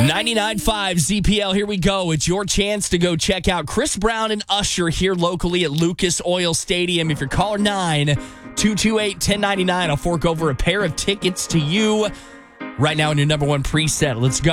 99.5 ZPL, here we go. It's your chance to go check out Chris Brown and Usher here locally at Lucas Oil Stadium. If you're caller 9-228-1099, I'll fork over a pair of tickets to you right now in your number one preset. Let's go.